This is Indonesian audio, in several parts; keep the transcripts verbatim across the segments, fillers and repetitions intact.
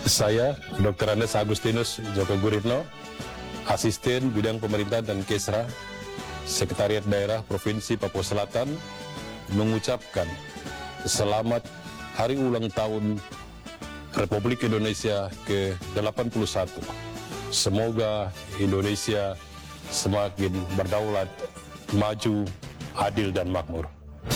Saya, dokter Andes Agustinus Joko Guritno, Asisten Bidang Pemerintahan dan Kesra, Sekretariat Daerah Provinsi Papua Selatan, mengucapkan selamat Hari Ulang Tahun Republik Indonesia ke delapan puluh satu. Semoga Indonesia semakin berdaulat, maju, adil, dan makmur.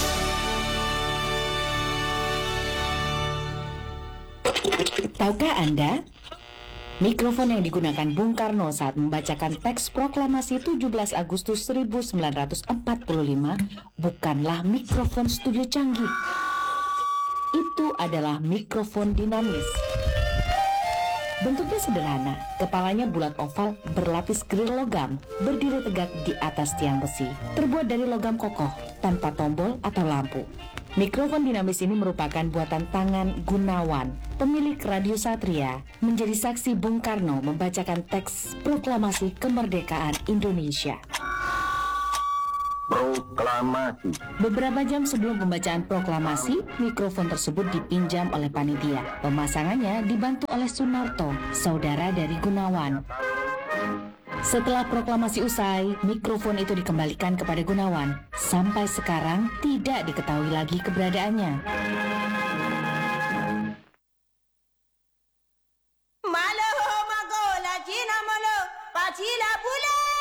Tahukah Anda, mikrofon yang digunakan Bung Karno saat membacakan teks proklamasi tujuh belas Agustus seribu sembilan ratus empat puluh lima bukanlah mikrofon studio canggih. Itu adalah mikrofon dinamis. Bentuknya sederhana, kepalanya bulat oval berlapis grill logam, berdiri tegak di atas tiang besi, terbuat dari logam kokoh, tanpa tombol atau lampu. Mikrofon dinamis ini merupakan buatan tangan Gunawan, pemilik Radio Satria, menjadi saksi Bung Karno membacakan teks proklamasi kemerdekaan Indonesia. Proklamasi. Beberapa jam sebelum pembacaan proklamasi, mikrofon tersebut dipinjam oleh panitia. Pemasangannya dibantu oleh Sunarto, saudara dari Gunawan. Setelah proklamasi usai, mikrofon itu dikembalikan kepada Gunawan. Sampai sekarang tidak diketahui lagi keberadaannya.